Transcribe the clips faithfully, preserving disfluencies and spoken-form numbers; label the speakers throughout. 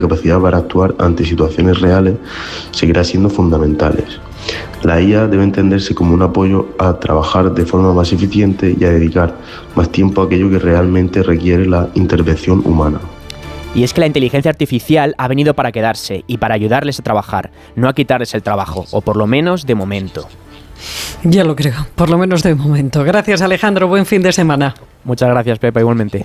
Speaker 1: capacidad para actuar ante situaciones reales seguirá siendo fundamentales. La I A debe entenderse como un apoyo a trabajar de forma más eficiente y a dedicar más tiempo a aquello que realmente requiere la intervención humana.
Speaker 2: Y es que la inteligencia artificial ha venido para quedarse y para ayudarles a trabajar, no a quitarles el trabajo, o por lo menos de momento.
Speaker 3: Ya lo creo, por lo menos de momento. Gracias, Alejandro, buen fin de semana.
Speaker 2: Muchas gracias, Pepa, igualmente.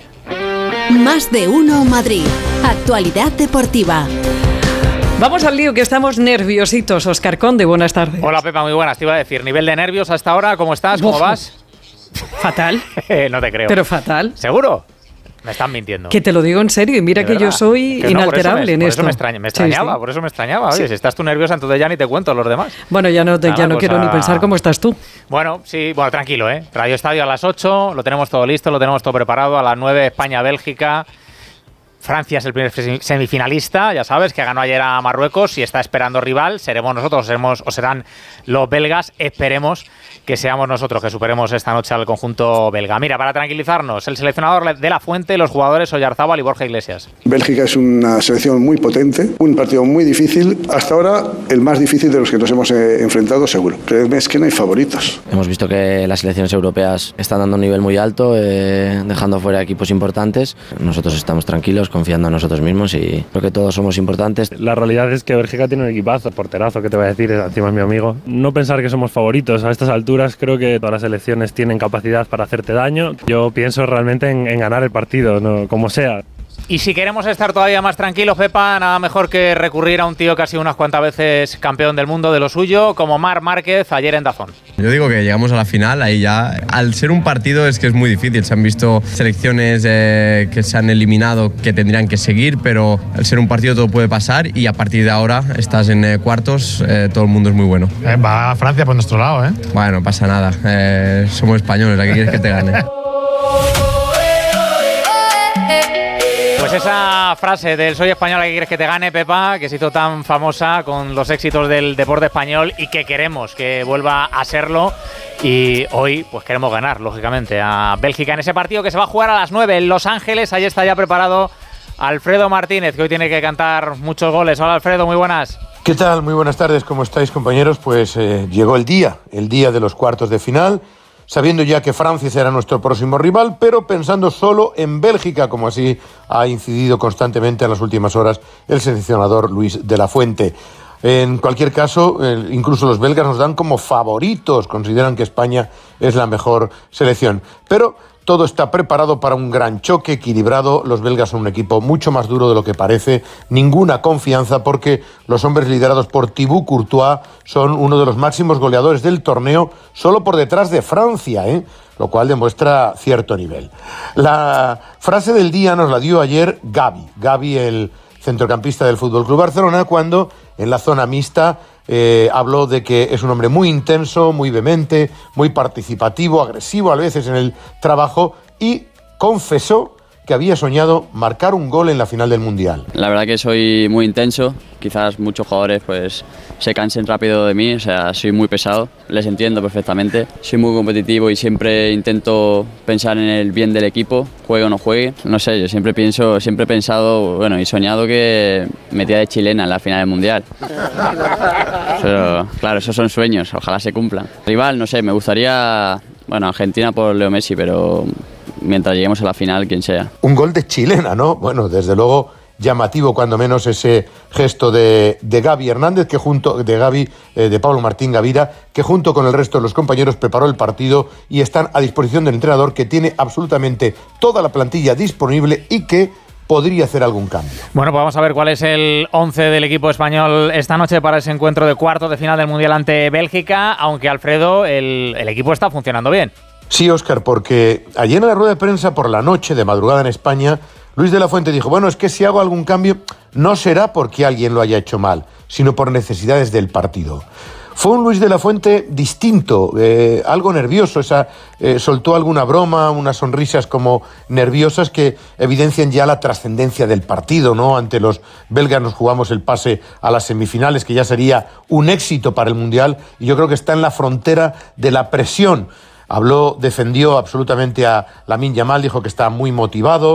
Speaker 4: Más de uno Madrid. Actualidad deportiva.
Speaker 3: Vamos al lío, que estamos nerviositos. Óscar Conde, buenas tardes.
Speaker 5: Hola, Pepa, muy buenas. Te iba a decir, nivel de nervios hasta ahora, ¿cómo estás? ¿Cómo
Speaker 3: Uf,
Speaker 5: vas?
Speaker 3: Fatal.
Speaker 5: No te creo.
Speaker 3: Pero fatal.
Speaker 5: ¿Seguro? Me están mintiendo.
Speaker 3: Que te lo digo en serio, y mira que yo soy que no, inalterable
Speaker 5: en
Speaker 3: esto.
Speaker 5: Por eso me, extraña, me extrañaba, sí, sí. por eso me extrañaba. Oye, sí. Si estás tú nerviosa, entonces ya ni te cuento los demás.
Speaker 3: Bueno, ya no, te,
Speaker 5: Nada,
Speaker 3: ya no
Speaker 5: pues
Speaker 3: quiero
Speaker 5: a...
Speaker 3: ni pensar cómo estás tú.
Speaker 5: Bueno, sí, bueno, tranquilo, ¿eh? Radio Estadio a las ocho, lo tenemos todo listo, lo tenemos todo preparado. A las nueve, España-Bélgica. Francia es el primer semifinalista, ya sabes, que ganó ayer a Marruecos y está esperando rival. Seremos nosotros, seremos, o serán los belgas. Esperemos que seamos nosotros, que superemos esta noche al conjunto belga. Mira, para tranquilizarnos, el seleccionador de la Fuente, los jugadores Oyarzábal y Borja Iglesias.
Speaker 6: Bélgica es una selección muy potente, un partido muy difícil. Hasta ahora, el más difícil de los que nos hemos eh, enfrentado, seguro. Pero es que no hay favoritos.
Speaker 7: Hemos visto que las selecciones europeas están dando un nivel muy alto, eh, dejando fuera equipos importantes. Nosotros estamos tranquilos, confiando en nosotros mismos y creo que todos somos importantes.
Speaker 8: La realidad es que Bélgica tiene un equipazo, porterazo, que te voy a decir, encima es mi amigo. No pensar que somos favoritos a estas alturas. Creo que todas las selecciones tienen capacidad para hacerte daño. Yo pienso realmente en, en ganar el partido, ¿no? Como sea.
Speaker 5: Y si queremos estar todavía más tranquilos, Pepa, nada mejor que recurrir a un tío casi unas cuantas veces campeón del mundo de lo suyo, como Marc Márquez ayer en Dazón.
Speaker 9: Yo digo que llegamos a la final, ahí ya, al ser un partido es que es muy difícil. Se han visto selecciones eh, que se han eliminado que tendrían que seguir, pero al ser un partido todo puede pasar y a partir de ahora estás en eh, cuartos, eh, todo el mundo es muy bueno.
Speaker 10: Eh, va a Francia por nuestro lado, ¿eh?
Speaker 9: Bueno, no pasa nada, eh, somos españoles, ¿a qué quieres que te gane?
Speaker 5: Pues esa frase del soy español, ¿a qué quieres que te gane, Pepa? Que se hizo tan famosa con los éxitos del deporte español y que queremos que vuelva a serlo. Y hoy pues queremos ganar, lógicamente, a Bélgica en ese partido que se va a jugar a las nueve en Los Ángeles. Ahí está ya preparado Alfredo Martínez, que hoy tiene que cantar muchos goles. Hola, Alfredo, muy buenas.
Speaker 11: ¿Qué tal? Muy buenas tardes, ¿cómo estáis, compañeros? Pues eh, llegó el día, el día de los cuartos de final, sabiendo ya que Francia será nuestro próximo rival, pero pensando solo en Bélgica, como así ha incidido constantemente en las últimas horas el seleccionador Luis de la Fuente. En cualquier caso, eh, incluso los belgas nos dan como favoritos, consideran que España es la mejor selección. Pero todo está preparado para un gran choque equilibrado. Los belgas son un equipo mucho más duro de lo que parece. Ninguna confianza porque los hombres liderados por Thibaut Courtois son uno de los máximos goleadores del torneo, solo por detrás de Francia, ¿eh? Lo cual demuestra cierto nivel. La frase del día nos la dio ayer Gavi. Gavi, el centrocampista del F C Barcelona, cuando en la zona mixta Eh, habló de que es un hombre muy intenso, muy vehemente, muy participativo, agresivo a veces en el trabajo y confesó que había soñado marcar un gol en la final del Mundial.
Speaker 12: La verdad que soy muy intenso, quizás muchos jugadores pues se cansen rápido de mí, o sea, soy muy pesado, les entiendo perfectamente, soy muy competitivo y siempre intento pensar en el bien del equipo, juegue o no juegue, no sé, yo siempre pienso, siempre he pensado, bueno, y soñado que metía de chilena en la final del Mundial. Pero claro, esos son sueños, ojalá se cumplan. Rival, no sé, me gustaría, bueno, Argentina por Leo Messi, pero mientras lleguemos a la final, quien sea.
Speaker 11: Un gol de chilena, ¿no? Bueno, desde luego llamativo cuando menos ese gesto de, de Gavi Hernández, que junto de Gavi, eh, de Pablo Martín Gavira, que junto con el resto de los compañeros preparó el partido y están a disposición del entrenador, que tiene absolutamente toda la plantilla disponible y que podría hacer algún cambio.
Speaker 5: Bueno, pues vamos a ver cuál es el once del equipo español esta noche para ese encuentro de cuartos de final del Mundial ante Bélgica, aunque Alfredo, el, el equipo está funcionando bien.
Speaker 11: Sí, Óscar, porque ayer en la rueda de prensa por la noche, de madrugada en España, Luis de la Fuente dijo, bueno, es que si hago algún cambio, no será porque alguien lo haya hecho mal, sino por necesidades del partido. Fue un Luis de la Fuente distinto, eh, algo nervioso, esa, eh, soltó alguna broma, unas sonrisas como nerviosas que evidencian ya la trascendencia del partido, ¿no? Ante los belgas nos jugamos el pase a las semifinales, que ya sería un éxito para el Mundial, y yo creo que está en la frontera de la presión. Habló, defendió absolutamente a Lamine Yamal, dijo que está muy motivado,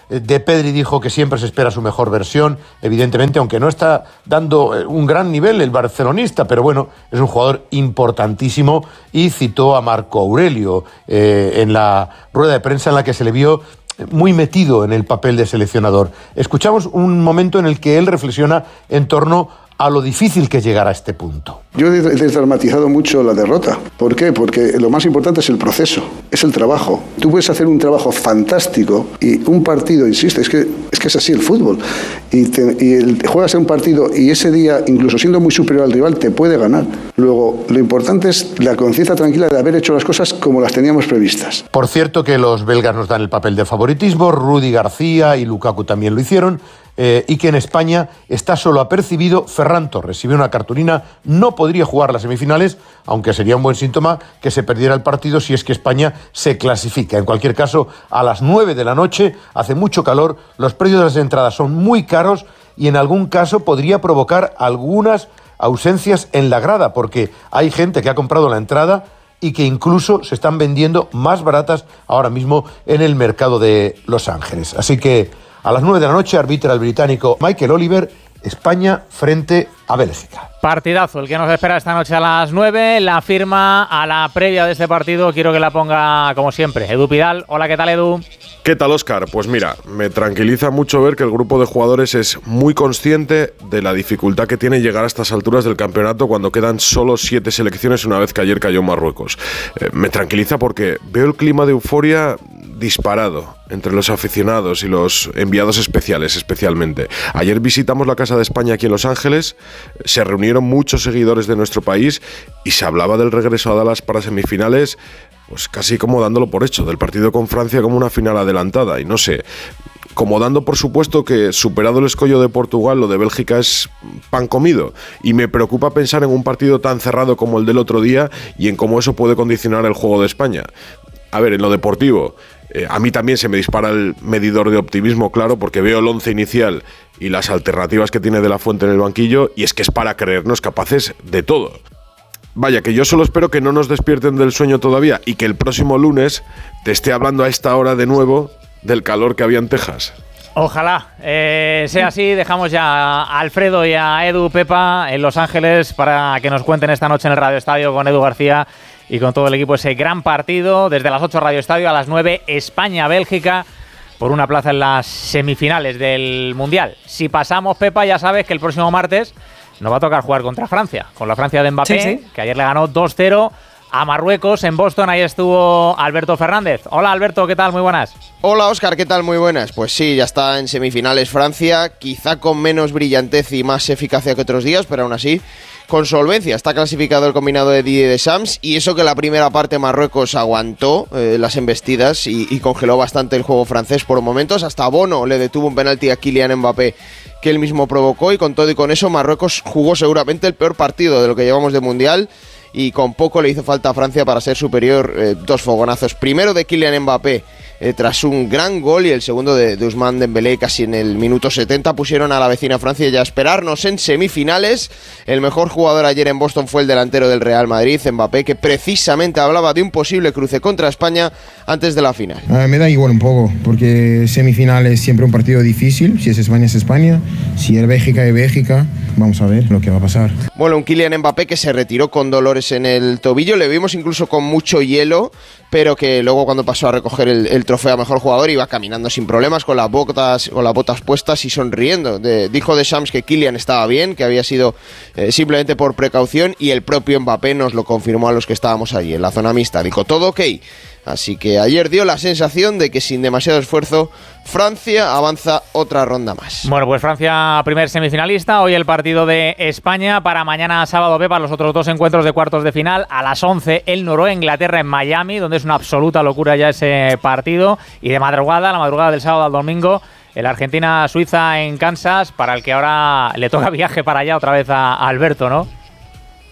Speaker 11: De Pedri dijo que siempre se espera su mejor versión, evidentemente, aunque no está dando un gran nivel el barcelonista, pero bueno, es un jugador importantísimo, y citó a Marco Aurelio eh, en la rueda de prensa en la que se le vio muy metido en el papel de seleccionador. Escuchamos un momento en el que él reflexiona en torno a lo difícil que es llegar a este punto.
Speaker 6: Yo he desdramatizado mucho la derrota. ¿Por qué? Porque lo más importante es el proceso, es el trabajo. Tú puedes hacer un trabajo fantástico y un partido, insisto, es que es, que es así el fútbol. Y, te, y el, juegas en un partido y ese día, incluso siendo muy superior al rival, te puede ganar. Luego, lo importante es la conciencia tranquila de haber hecho las cosas como las teníamos previstas.
Speaker 11: Por cierto que los belgas nos dan el papel de favoritismo, Rudi García y Lukaku también lo hicieron, eh, y que en España está solo apercibido Ferran Torres. Si ve una cartulina, no podría jugar las semifinales, aunque sería un buen síntoma que se perdiera el partido si es que España se clasifica. En cualquier caso, a las nueve de la noche, hace mucho calor, los precios de las entradas son muy caros y en algún caso podría provocar algunas ausencias en la grada, porque hay gente que ha comprado la entrada y que incluso se están vendiendo más baratas ahora mismo en el mercado de Los Ángeles. Así que a las nueve de la noche arbitra el británico Michael Oliver, España frente a Bélgica.
Speaker 5: Partidazo el que nos espera esta noche a las nueve. La firma a la previa de este partido quiero que la ponga, como siempre, Edu Pidal. Hola, ¿qué tal, Edu?
Speaker 13: ¿Qué tal, Óscar? Pues mira, me tranquiliza mucho ver que el grupo de jugadores es muy consciente de la dificultad que tiene llegar a estas alturas del campeonato cuando quedan solo siete selecciones una vez que ayer cayó Marruecos. Eh, me tranquiliza porque veo el clima de euforia disparado entre los aficionados y los enviados especiales, especialmente. Ayer visitamos la Casa de España aquí en Los Ángeles, se reunieron muchos seguidores de nuestro país y se hablaba del regreso a Dallas para semifinales, pues casi como dándolo por hecho, del partido con Francia como una final adelantada, y no sé, como dando por supuesto que superado el escollo de Portugal, lo de Bélgica es pan comido, y me preocupa pensar en un partido tan cerrado como el del otro día y en cómo eso puede condicionar el juego de España. A ver, en lo deportivo, Eh, a mí también se me dispara el medidor de optimismo, claro, porque veo el once inicial y las alternativas que tiene De La Fuente en el banquillo, y es que es para creernos capaces de todo. Vaya, que yo solo espero que no nos despierten del sueño todavía y que el próximo lunes te esté hablando a esta hora de nuevo del calor que había en Texas.
Speaker 5: Ojalá eh, sea así. Dejamos ya a Alfredo y a Edu Pepa en Los Ángeles para que nos cuenten esta noche en el Radio Estadio con Edu García y con todo el equipo ese gran partido. Desde las ocho Radio Estadio, a las nueve España-Bélgica por una plaza en las semifinales del Mundial. Si pasamos, Pepa, ya sabes que el próximo martes nos va a tocar jugar contra Francia, con la Francia de Mbappé, sí, sí. que ayer le ganó dos cero a Marruecos en Boston. Ahí estuvo Alberto Fernández. Hola, Alberto, ¿qué tal? Muy buenas.
Speaker 14: Hola, Óscar, ¿qué tal? Muy buenas. Pues sí, ya está en semifinales Francia, quizá con menos brillantez y más eficacia que otros días, pero aún así con solvencia. Está clasificado el combinado de Didier Deschamps, y eso que la primera parte Marruecos aguantó eh, las embestidas y, y congeló bastante el juego francés por momentos. Hasta Bono le detuvo un penalti a Kylian Mbappé que él mismo provocó, y con todo y con eso Marruecos jugó seguramente el peor partido de lo que llevamos de Mundial, y con poco le hizo falta a Francia para ser superior. eh, dos fogonazos, primero de Kylian Mbappé eh, tras un gran gol, y el segundo de, de Ousmane Dembélé casi en el minuto setenta, pusieron a la vecina Francia ya a esperarnos en semifinales. El mejor jugador ayer en Boston fue el delantero del Real Madrid, Mbappé, que precisamente hablaba de un posible cruce contra España antes de la final.
Speaker 15: Uh, me da igual un poco, porque semifinal es siempre un partido difícil. Si es España es España, si es Bélgica es Bélgica. Vamos a ver lo que va a pasar.
Speaker 14: Bueno, un Kylian Mbappé que se retiró con dolores en el tobillo, le vimos incluso con mucho hielo, pero que luego cuando pasó a recoger el, el trofeo a mejor jugador iba caminando sin problemas, con las botas, con las botas puestas y sonriendo. De, dijo Deschamps que Kylian estaba bien, que había sido eh, simplemente por precaución, y el propio Mbappé nos lo confirmó a los que estábamos allí en la zona mixta. Dijo todo ok. Así que ayer dio la sensación de que sin demasiado esfuerzo Francia avanza otra ronda más.
Speaker 5: Bueno, pues Francia primer semifinalista. Hoy el partido de España. Para mañana sábado, Pepa, los otros dos encuentros de cuartos de final. A las once el Noruega-Inglaterra en Miami, donde es una absoluta locura ya ese partido. Y de madrugada, la madrugada del sábado al domingo, el Argentina-Suiza en Kansas, para el que ahora le toca viaje para allá otra vez a, a Alberto, ¿no?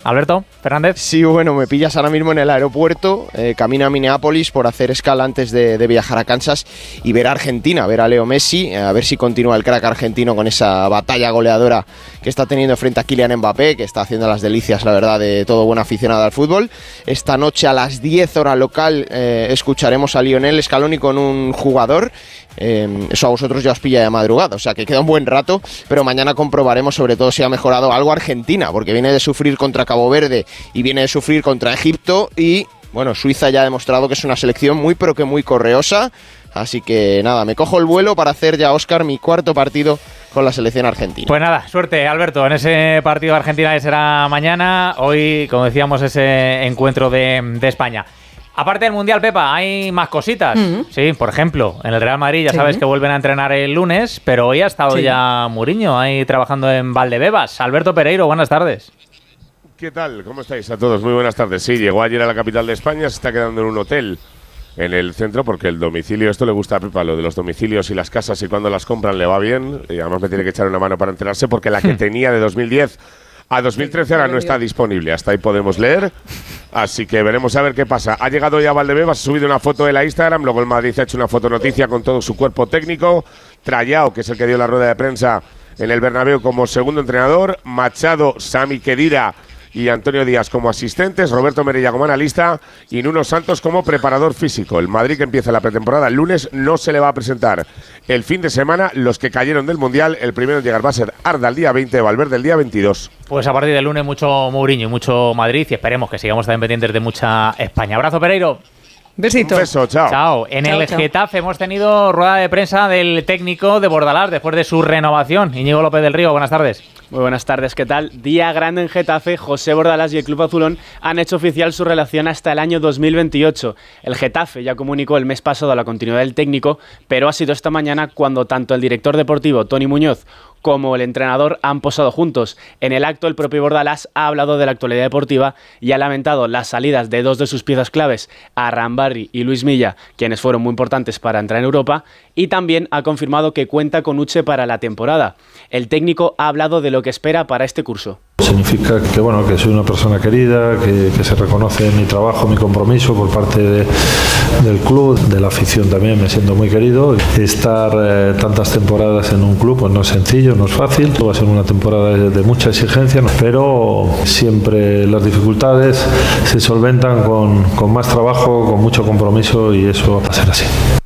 Speaker 5: Alberto Fernández.
Speaker 14: Sí, bueno, me pillas ahora mismo en el aeropuerto, eh, camino a Minneapolis por hacer escala antes de, de viajar a Kansas y ver a Argentina, ver a Leo Messi, eh, a ver si continúa el crack argentino con esa batalla goleadora que está teniendo frente a Kylian Mbappé, que está haciendo las delicias, la verdad, de todo buen aficionado al fútbol. Esta noche a las diez hora local eh, escucharemos a Lionel Scaloni con un jugador. Eh, eso a vosotros ya os pilla de madrugada, o sea que queda un buen rato, pero mañana comprobaremos sobre todo si ha mejorado algo Argentina, porque viene de sufrir contra Cabo Verde y viene de sufrir contra Egipto y, bueno, Suiza ya ha demostrado que es una selección muy pero que muy correosa, así que nada, me cojo el vuelo para hacer ya, Óscar, mi cuarto partido con la selección argentina.
Speaker 5: Pues nada, suerte, Alberto, en ese partido de Argentina que será mañana, hoy, como decíamos, ese encuentro de, de España. Aparte del Mundial, Pepa, hay más cositas. Mm-hmm. Sí, por ejemplo, en el Real Madrid ya sí. sabes que vuelven a entrenar el lunes, pero hoy ha estado sí. ya Mourinho ahí trabajando en Valdebebas. Alberto Pereiro, buenas tardes.
Speaker 16: ¿Qué tal? ¿Cómo estáis a todos? Muy buenas tardes. Sí, llegó ayer a la capital de España, se está quedando en un hotel en el centro porque el domicilio, esto le gusta a Pepa, lo de los domicilios y las casas y cuando las compran le va bien. Y además me tiene que echar una mano para enterarse porque la que tenía de dos mil diez a dos mil trece ahora no está disponible. Hasta ahí podemos leer. Así que veremos a ver qué pasa. Ha llegado ya Valdebebas, ha subido una foto de la Instagram, luego el Madrid ha hecho una fotonoticia con todo su cuerpo técnico. Trayao, que es el que dio la rueda de prensa en el Bernabéu como segundo entrenador. Machado, Sami Khedira y Antonio Díaz como asistentes, Roberto Merella como analista y Nuno Santos como preparador físico. El Madrid, que empieza la pretemporada el lunes, no se le va a presentar el fin de semana los que cayeron del Mundial. El primero en llegar va a ser Arda el día veinte, Valverde el día veintidós.
Speaker 5: Pues a partir del lunes mucho Mourinho y mucho Madrid y esperemos que sigamos también pendientes de mucha España. Abrazo, Pereiro.
Speaker 3: Besito.
Speaker 16: Un beso, chao.
Speaker 5: Chao. En chao, el chao. Getafe hemos tenido rueda de prensa del técnico de Bordalás después de su renovación. Íñigo López del Río, buenas tardes.
Speaker 17: Muy buenas tardes, ¿qué tal? Día grande en Getafe, José Bordalás y el Club Azulón han hecho oficial su relación hasta el año dos mil veintiocho. El Getafe ya comunicó el mes pasado la continuidad del técnico, pero ha sido esta mañana cuando tanto el director deportivo, Toni Muñoz, como el entrenador han posado juntos. En el acto, el propio Bordalás ha hablado de la actualidad deportiva y ha lamentado las salidas de dos de sus piezas claves, Arrambarri y Luis Milla, quienes fueron muy importantes para entrar en Europa, y también ha confirmado que cuenta con Uche para la temporada. El técnico ha hablado de lo que espera para este curso.
Speaker 18: Significa que, bueno, que soy una persona querida, que, que se reconoce mi trabajo, mi compromiso por parte de, del club, de la afición también, me siento muy querido. Estar eh, tantas temporadas en un club pues no es sencillo, no es fácil, va a ser una temporada de, de mucha exigencia, ¿no? Pero siempre las dificultades se solventan con, con más trabajo, con mucho compromiso y eso va a ser así.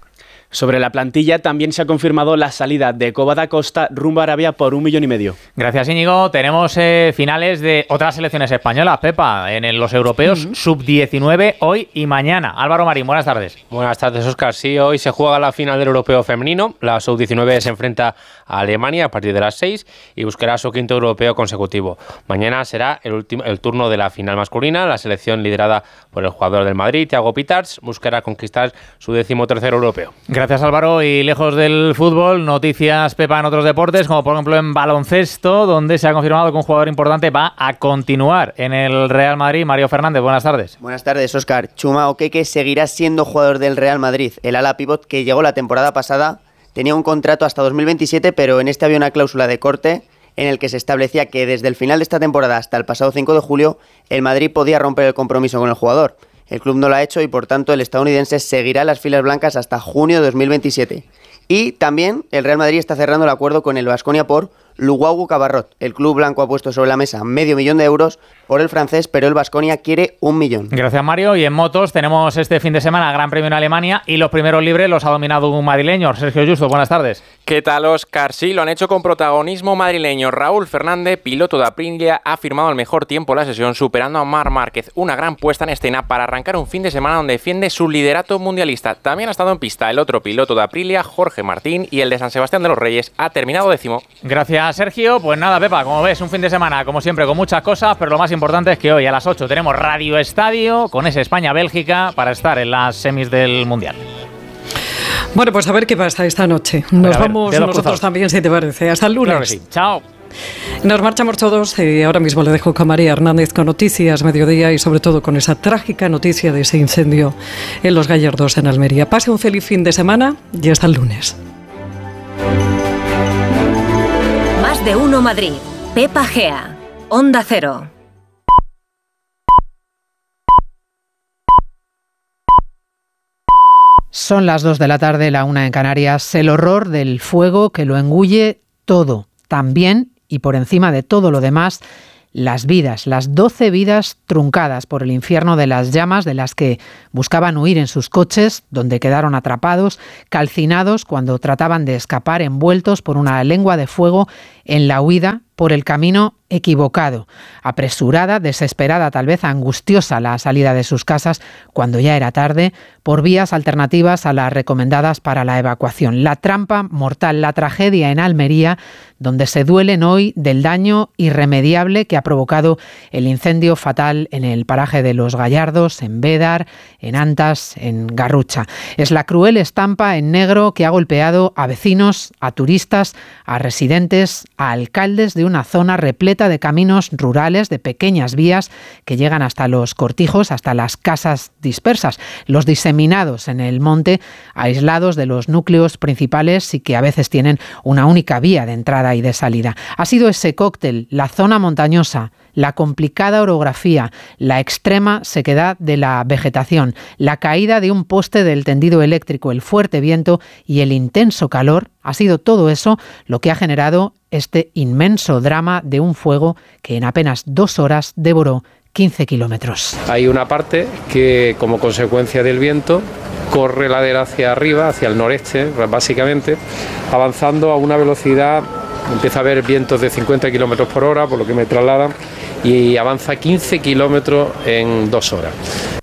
Speaker 17: Sobre la plantilla también se ha confirmado la salida de Coba da Costa rumbo a Arabia por un millón y medio.
Speaker 5: Gracias, Íñigo. Tenemos eh, finales de otras selecciones españolas, Pepa, en el, los europeos uh-huh. sub diecinueve hoy y mañana. Álvaro Marín, buenas tardes.
Speaker 19: Buenas tardes, Óscar. Sí, hoy se juega la final del europeo femenino. La sub diecinueve se enfrenta a Alemania a partir de las seis y buscará su quinto europeo consecutivo. Mañana será el, último, el turno de la final masculina. La selección liderada por el jugador del Madrid, Thiago Pitars, buscará conquistar su decimotercer europeo.
Speaker 5: Gracias, Álvaro. Y lejos del fútbol, noticias, Pepa, en otros deportes, como por ejemplo en baloncesto, donde se ha confirmado que un jugador importante va a continuar en el Real Madrid. Mario Fernández, buenas tardes.
Speaker 20: Buenas tardes, Óscar. Chuma Okeke seguirá siendo jugador del Real Madrid. El ala pívot que llegó la temporada pasada tenía un contrato hasta dos mil veintisiete, pero en este había una cláusula de corte en el que se establecía que desde el final de esta temporada hasta el pasado cinco de julio, el Madrid podía romper el compromiso con el jugador. El club no lo ha hecho y por tanto el estadounidense seguirá en las filas blancas hasta junio de dos mil veintisiete. Y también el Real Madrid está cerrando el acuerdo con el Baskonia por Luguagu Cabarrot. El club blanco ha puesto sobre la mesa medio millón de euros por el francés, pero el Baskonia quiere un millón.
Speaker 5: Gracias, Mario. Y en motos tenemos este fin de semana Gran Premio en Alemania y los primeros libres los ha dominado un madrileño. Sergio Justo, buenas tardes.
Speaker 21: ¿Qué tal, Óscar? Sí, lo han hecho con protagonismo madrileño. Raúl Fernández, piloto de Aprilia, ha firmado el mejor tiempo en la sesión, superando a Marc Márquez. Una gran puesta en escena para arrancar un fin de semana donde defiende su liderato mundialista. También ha estado en pista el otro piloto de Aprilia, Jorge Martín, y el de San Sebastián de los Reyes ha terminado décimo.
Speaker 5: Gracias, Sergio. Pues nada, Pepa, como ves, un fin de semana, como siempre, con muchas cosas, pero lo más importante es que hoy a las ocho tenemos Radio Estadio con ese España-Bélgica para estar en las semis del Mundial.
Speaker 3: Bueno, pues a ver qué pasa esta noche. Nos ver, vamos nosotros cruzados. También, si te parece. Hasta el lunes.
Speaker 5: Claro que sí. Chao.
Speaker 3: Nos marchamos todos y ahora mismo le dejo con María Hernández con Noticias Mediodía y sobre todo con esa trágica noticia de ese incendio en Los Gallardos, en Almería. Pase un feliz fin de semana y hasta el lunes.
Speaker 4: Más de uno Madrid. Pepa Gea. Onda Cero.
Speaker 1: Son las dos de la tarde, la una en Canarias. El horror del fuego que lo engulle todo. También, y por encima de todo lo demás, las vidas, las doce vidas truncadas por el infierno de las llamas, de las que buscaban huir en sus coches, donde quedaron atrapados, calcinados cuando trataban de escapar, envueltos por una lengua de fuego en la huida por el camino equivocado, apresurada, desesperada, tal vez angustiosa la salida de sus casas cuando ya era tarde, por vías alternativas a las recomendadas para la evacuación. La trampa mortal, la tragedia en Almería, donde se duelen hoy del daño irremediable que ha provocado el incendio fatal en el paraje de Los Gallardos, en Bédar, en Antas, en Garrucha. Es la cruel estampa en negro que ha golpeado a vecinos, a turistas, a residentes, a alcaldes de una zona repleta de caminos rurales, de pequeñas vías que llegan hasta los cortijos, hasta las casas dispersas, los diseminados en el monte, aislados de los núcleos principales y que a veces tienen una única vía de entrada y de salida. Ha sido ese cóctel, la zona montañosa, la complicada orografía, la extrema sequedad de la vegetación, la caída de un poste del tendido eléctrico, el fuerte viento y el intenso calor, ha sido todo eso lo que ha generado este inmenso drama de un fuego que en apenas dos horas devoró quince kilómetros.
Speaker 22: Hay una parte que, como consecuencia del viento, corre ladera hacia arriba, hacia el noreste, básicamente, avanzando a una velocidad, empieza a haber vientos de cincuenta kilómetros por hora, por lo que me trasladan, y avanza quince kilómetros en dos horas.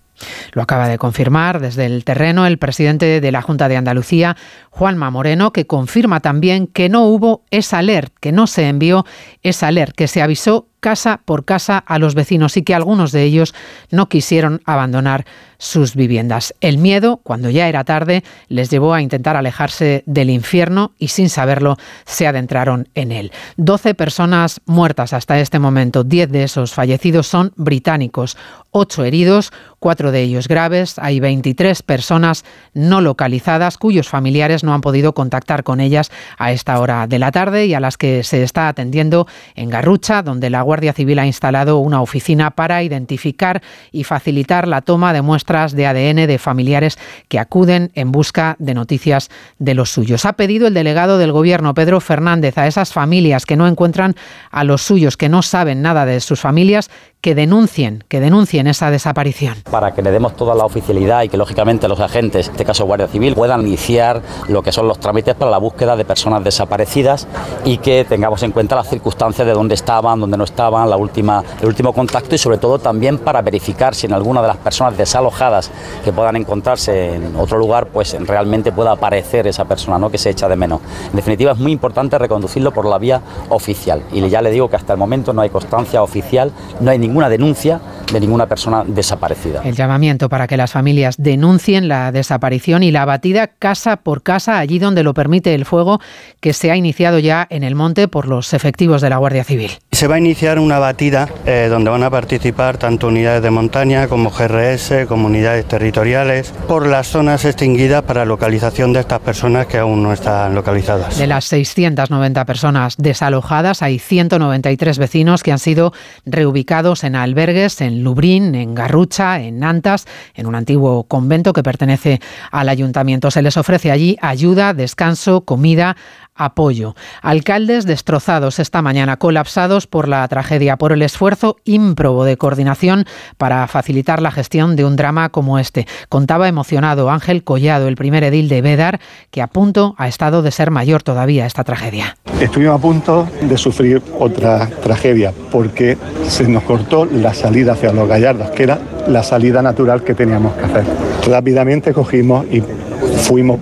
Speaker 1: Lo acaba de confirmar desde el terreno el presidente de la Junta de Andalucía, Juanma Moreno, que confirma también que no hubo esa alert, que no se envió esa alert, que se avisó casa por casa a los vecinos y que algunos de ellos no quisieron abandonar sus viviendas. El miedo, cuando ya era tarde, les llevó a intentar alejarse del infierno y sin saberlo se adentraron en él. doce personas muertas hasta este momento, diez de esos fallecidos son británicos, ocho heridos, cuatro de ellos graves. Hay veintitrés personas no localizadas cuyos familiares no han podido contactar con ellas a esta hora de la tarde y a las que se está atendiendo en Garrucha, donde la Guardia Civil ha instalado una oficina para identificar y facilitar la toma de muestras de A D N de familiares que acuden en busca de noticias de los suyos. Ha pedido el delegado del Gobierno, Pedro Fernández, a esas familias que no encuentran a los suyos, que no saben nada de sus familias, que denuncien, que denuncien esa desaparición.
Speaker 23: Para que le demos toda la oficialidad y que lógicamente los agentes, en este caso Guardia Civil, puedan iniciar lo que son los trámites para la búsqueda de personas desaparecidas y que tengamos en cuenta las circunstancias de dónde estaban, dónde no estaban, la última, el último contacto y sobre todo también para verificar si en alguna de las personas desalojadas que puedan encontrarse en otro lugar, pues realmente pueda aparecer esa persona, ¿no?, que se echa de menos. En definitiva, es muy importante reconducirlo por la vía oficial y ya le digo que hasta el momento no hay constancia oficial, no hay ninguna denuncia de ninguna persona desaparecida.
Speaker 1: El llamamiento para que las familias denuncien la desaparición y la batida casa por casa, allí donde lo permite el fuego, que se ha iniciado ya en el monte por los efectivos de la Guardia Civil.
Speaker 24: Se va a iniciar una batida eh, donde van a participar tanto unidades de montaña como G R S, como unidades territoriales, por las zonas extinguidas para localización de estas personas que aún no están localizadas.
Speaker 1: De las seiscientas noventa personas desalojadas, hay ciento noventa y tres vecinos que han sido reubicados en albergues, en Lubrín, en Garrucha, en Nantas, en un antiguo convento que pertenece al ayuntamiento. Se les ofrece allí ayuda, descanso, comida, apoyo. Alcaldes destrozados esta mañana, colapsados por la tragedia, por el esfuerzo ímprobo de coordinación para facilitar la gestión de un drama como este. Contaba emocionado Ángel Collado, el primer edil de Bédar, que a punto ha estado de ser mayor todavía esta tragedia.
Speaker 25: Estuvimos a punto de sufrir otra tragedia porque se nos cortó la salida hacia Los Gallardos, que era la salida natural que teníamos que hacer. Rápidamente cogimos y fuimos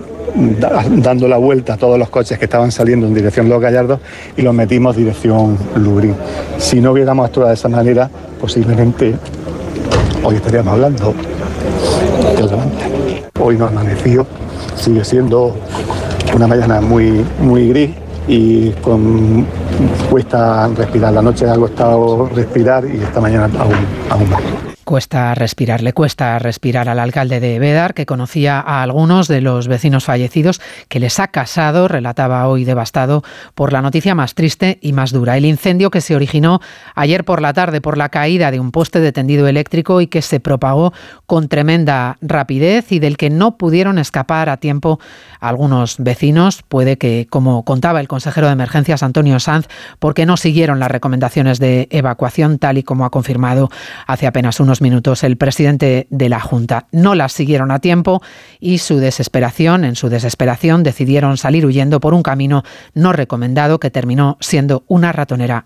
Speaker 25: dando la vuelta a todos los coches que estaban saliendo en dirección Los Gallardos y los metimos dirección Lubrín. Si no hubiéramos actuado de esa manera, posiblemente hoy estaríamos hablando de otra manera. Hoy no ha amanecido, sigue siendo una mañana muy, muy gris y con cuesta respirar. La noche ha costado respirar y esta mañana aún, aún más.
Speaker 1: Cuesta respirar, le cuesta respirar al alcalde de Bédar, que conocía a algunos de los vecinos fallecidos, que les ha casado, relataba hoy devastado por la noticia más triste y más dura. El incendio que se originó ayer por la tarde por la caída de un poste de tendido eléctrico y que se propagó con tremenda rapidez y del que no pudieron escapar a tiempo algunos vecinos. Puede que, como contaba el consejero de emergencias Antonio Sanz, porque no siguieron las recomendaciones de evacuación, tal y como ha confirmado hace apenas unos minutos el presidente de la Junta. No las siguieron a tiempo y su desesperación, en su desesperación decidieron salir huyendo por un camino no recomendado que terminó siendo una ratonera